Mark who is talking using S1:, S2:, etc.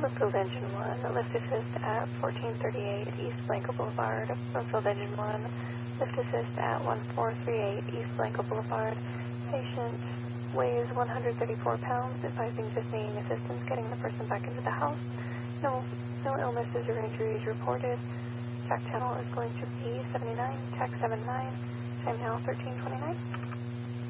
S1: Brookfield Engine 1, lift assist at 1438 East Blanco Boulevard. Brookfield Engine 1, lift assist at 1438 East Blanco Boulevard. Patient weighs 134 pounds, advising just needing assistance getting the person back into the house. No illnesses or injuries reported. Track channel is going to be 79, track 79, time now 1329.